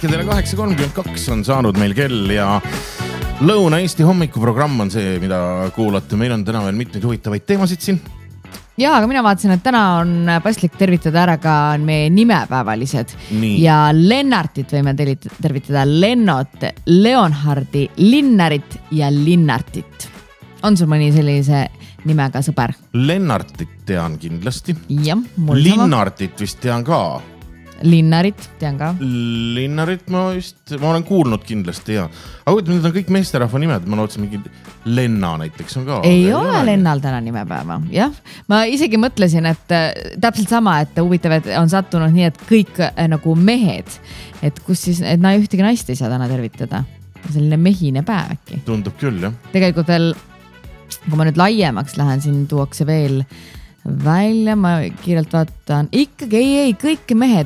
Kelle 8.32 on saanud meil kell ja Lõuna-Eesti hommikuprogramm on see, mida kuulate. Meil on täna veel mitmeid huvitavaid teemasid siin. Ja, aga mina vaatasin, et täna on paslik tervitada ära ka meie nimepäevalised. Nii. Ja Lennartit võime tervitada. Lennot, Leonhardi, Linnarit ja Linnartit. On sul mõni sellise nimega sõber? Lennartit tean kindlasti. Ja, Linnartit vist tean ka. Linnarit tean ka. Linnarit ma olen kuulnud kindlasti ja. Aga need on kõik meesterahva nimed. Ma lootsin mingi Lenna näiteks on ka. Ei ole Lennal täna nimepäeva. Jah, ma isegi mõtlesin, et täpselt sama, et huvitav, et on sattunud nii, et kõik nagu mehed, et kus siis, et ühtegi naist ei saa täna tervitada. Selline mehine päev äkki. Tundub küll, jah. Tegelikult veel, kui ma nüüd laiemaks lähen, siin tuuakse veel välja, ma kiirelt vaatan, ikkagi ei, kõik mehed,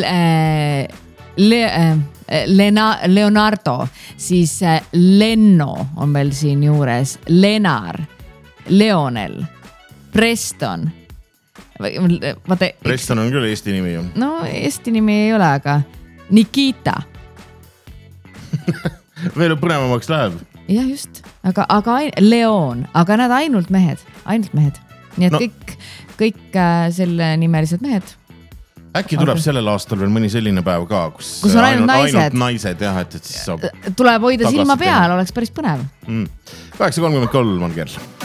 Leonardo, siis Lenno on veel siin juures, Lenar, Leonel, Preston. Preston on küll Eesti nimi ju. No Eesti nimi ei ole, aga Nikita. Veel põnevamaks läheb. Jah, just, aga Leon, aga nad ainult mehed. Nii et kõik selle nimelised mehed. Äkki tuleb sellel aastal veel mõni selline päev ka, kus on ainult naised jah, et siis saab tuleb hoida silma peal, oleks päris põnev. 8.33 on kell.